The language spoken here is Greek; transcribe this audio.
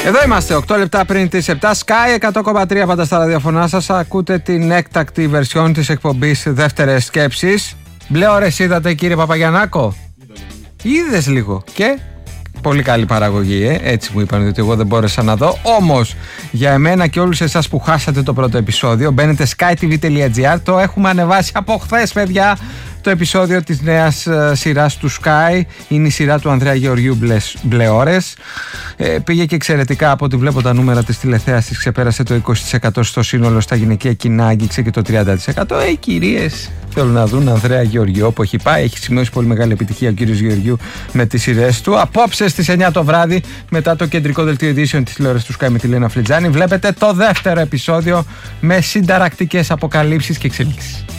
Εδώ είμαστε, 8 λεπτά πριν τις 7. Sky 100,3 πάντα στα ραδιοφωνά σας. Ακούτε την έκτακτη βερσιόν της εκπομπής Δεύτερες Σκέψεις. Μπλε ώρες είδατε, κύριε Παπαγιαννάκο? Είδες λίγο και... Πολύ καλή παραγωγή, έτσι μου είπαν, ότι εγώ δεν μπόρεσα να δω. Όμως, για εμένα και όλους εσάς που χάσατε το πρώτο επεισόδιο, μπαίνετε skytv.gr. Το έχουμε ανεβάσει από χθες, παιδιά. Το επεισόδιο της νέας σειράς του Sky. Είναι η σειρά του Ανδρέα Γεωργιού, Μπλε ώρες. Πήγε και εξαιρετικά, από ό,τι βλέπω τα νούμερα της τηλεθέασης. Ξεπέρασε το 20% στο σύνολο, στα γυναικεία κοινά άγγιξε και το 30%. Οι κυρίες θέλουν να δουν Ανδρέα Γεωργιού όπου έχει πάει. Έχει σημειώσει πολύ μεγάλη επιτυχία ο κύριος Γεωργιού με τις σειρές του. Απόψε στις 9 το βράδυ, μετά το κεντρικό δελτίο ειδήσεων της τηλεόρασης του Sky με τη Λένα Φλιτζάνη, βλέπετε το δεύτερο επεισόδιο με συνταρακτικές αποκαλύψεις και εξελίξεις.